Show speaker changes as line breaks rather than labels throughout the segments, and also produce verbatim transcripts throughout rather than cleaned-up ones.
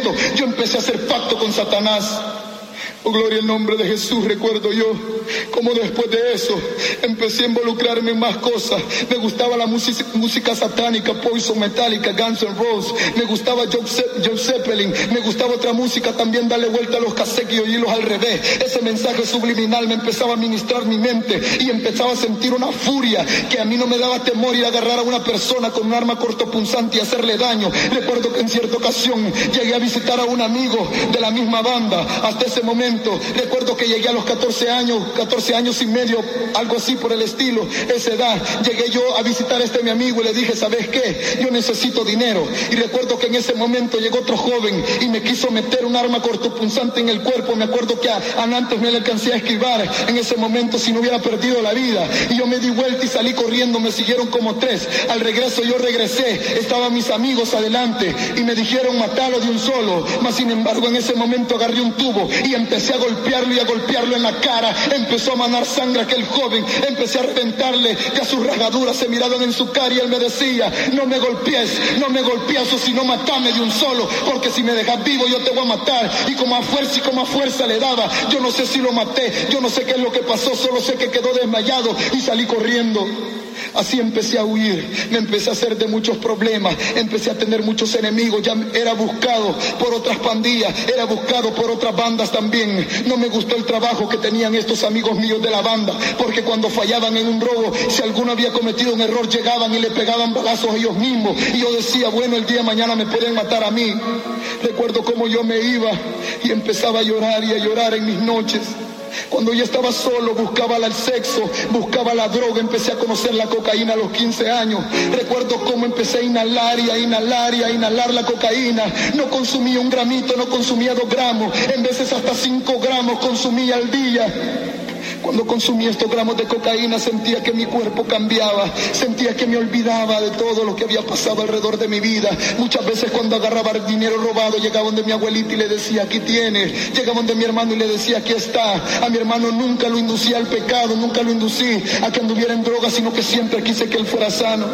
momento yo empecé a hacer pacto con Satanás. Oh, gloria al nombre de Jesús. Recuerdo yo como después de eso empecé a involucrarme en más cosas. Me gustaba la música, música satánica, Poison, Metallica, Guns N' Roses. Me gustaba Joe Zeppelin. Me gustaba otra música también, darle vuelta a los cassettes y oírlos al revés. Ese mensaje subliminal me empezaba a ministrar mi mente y empezaba a sentir una furia que a mí no me daba temor ir a agarrar a una persona con un arma cortopunzante y hacerle daño. Recuerdo que en cierta ocasión llegué a visitar a un amigo de la misma banda. Hasta ese momento recuerdo que llegué a los catorce años, catorce años y medio, algo así por el estilo, esa edad. Llegué yo a visitar a este mi amigo y le dije, ¿sabes qué? Yo necesito dinero. Y recuerdo que en ese momento llegó otro joven y me quiso meter un arma cortopunzante en el cuerpo. Me acuerdo que a, a antes me le alcancé a esquivar en ese momento si no hubiera perdido la vida. Y yo me di vuelta y salí corriendo, me siguieron como tres. Al regreso yo regresé, estaban mis amigos adelante y me dijeron matalo de un solo. Mas sin embargo en ese momento agarré un tubo y empecé a golpearlo y a golpearlo en la cara. Empezó a manar sangre aquel joven, empecé a reventarle, ya sus rasgaduras se miraban en su cara y él me decía, no me golpees, no me golpees o si no matame de un solo, porque si me dejas vivo yo te voy a matar. Y como a fuerza y como a fuerza le daba, yo no sé si lo maté, yo no sé qué es lo que pasó, solo sé que quedó desmayado y salí corriendo. Así empecé a huir, me empecé a hacer de muchos problemas, empecé a tener muchos enemigos, ya era buscado por otras pandillas, era buscado por otras bandas también. No me gustó el trabajo que tenían estos amigos míos de la banda, porque cuando fallaban en un robo, si alguno había cometido un error, llegaban y le pegaban balazos a ellos mismos. Y yo decía, bueno, el día de mañana me pueden matar a mí. Recuerdo cómo yo me iba y empezaba a llorar y a llorar en mis noches. Cuando yo estaba solo, buscaba el sexo, buscaba la droga, empecé a conocer la cocaína a los quince años. Recuerdo cómo empecé a inhalar y a inhalar y a inhalar la cocaína. No consumía un gramito, no consumía dos gramos, en veces hasta cinco gramos consumía al día. Cuando consumí estos gramos de cocaína sentía que mi cuerpo cambiaba, sentía que me olvidaba de todo lo que había pasado alrededor de mi vida. Muchas veces cuando agarraba el dinero robado llegaba donde mi abuelita y le decía, aquí tienes. Llegaba donde mi hermano y le decía, aquí está. A mi hermano nunca lo inducía al pecado, nunca lo inducí a que anduviera en drogas, sino que siempre quise que él fuera sano.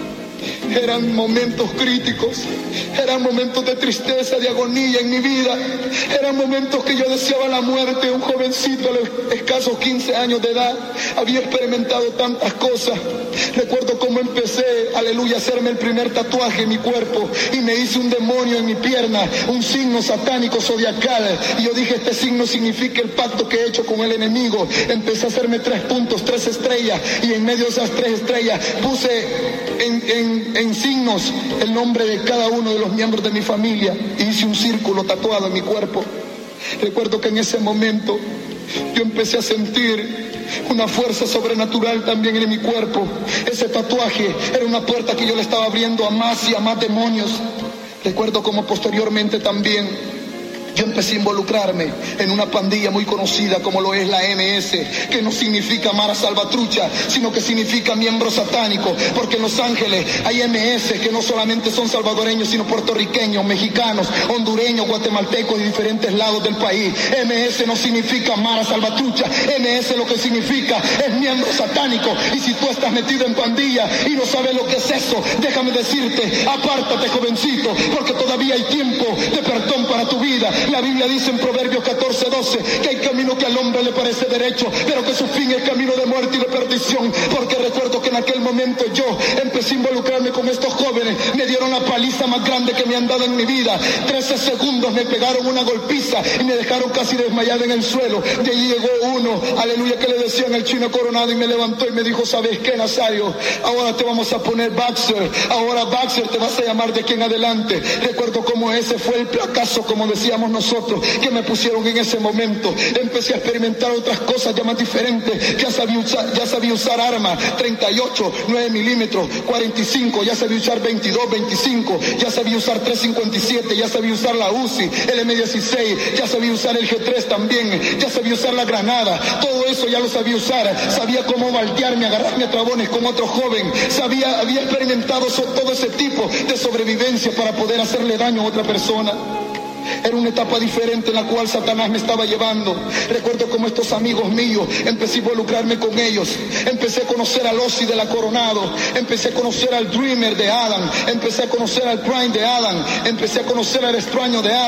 Eran momentos críticos, eran momentos de tristeza, de agonía en mi vida, eran momentos que yo deseaba la muerte. Un jovencito a los escasos quince años de edad, había experimentado tantas cosas. Recuerdo cómo empecé, aleluya, a hacerme el primer tatuaje en mi cuerpo y me hice un demonio en mi pierna, un signo satánico zodiacal, y yo dije, este signo significa el pacto que he hecho con el enemigo. Empecé a hacerme tres puntos, tres estrellas, y en medio de esas tres estrellas puse en, en, en signos el nombre de cada uno de los miembros de mi familia y hice un círculo tatuado en mi cuerpo. Recuerdo que en ese momento yo empecé a sentir una fuerza sobrenatural también en mi cuerpo. Ese tatuaje era una puerta que yo le estaba abriendo a más y a más demonios. Recuerdo como posteriormente también yo empecé a involucrarme en una pandilla muy conocida como lo es la M S, que no significa Mara Salvatrucha, sino que significa miembro satánico, porque en Los Ángeles hay M S que no solamente son salvadoreños, sino puertorriqueños, mexicanos, hondureños, guatemaltecos de diferentes lados del país. M S no significa Mara Salvatrucha, M S lo que significa es miembro satánico. Y si tú estás metido en pandilla y no sabes lo que es eso, déjame decirte, apártate, jovencito, porque todavía hay tiempo de perdón para tu vida. La Biblia dice en Proverbios catorce doce que hay camino que al hombre le parece derecho, pero que su fin es camino de muerte y de perdición. Porque recuerdo que en aquel momento yo empecé a involucrarme con estos jóvenes. Me dieron la paliza más grande que me han dado en mi vida. trece segundos me pegaron una golpiza y me dejaron casi desmayado en el suelo. De allí llegó uno, aleluya, que le decían el Chino Coronado, y me levantó y me dijo, ¿sabes qué, Nazario? Ahora te vamos a poner Baxter. Ahora Baxter te vas a llamar de aquí en adelante. Recuerdo cómo ese fue el fracaso, como decíamos nosotros, que me pusieron en ese momento. Empecé a experimentar otras cosas ya más diferentes. Ya sabía usar, ya sabía usar armas, treinta y ocho, nueve milímetros, cuarenta y cinco, ya sabía usar veintidós, veinticinco, ya sabía usar tres cincuenta y siete, ya sabía usar la Uzi, el eme dieciséis, ya sabía usar el ge tres también, ya sabía usar la granada. Todo eso ya lo sabía usar. Sabía cómo baldearme, agarrarme a trabones con otro joven. Sabía, había experimentado so, todo ese tipo de sobrevivencia para poder hacerle daño a otra persona. Era una etapa diferente en la cual Satanás me estaba llevando. Recuerdo como estos amigos míos, empecé a involucrarme con ellos. Empecé a conocer al Ozzy de la Coronado. Empecé a conocer al Dreamer de Adam. Empecé a conocer al Prime de Adam. Empecé a conocer al Extraño de Adam.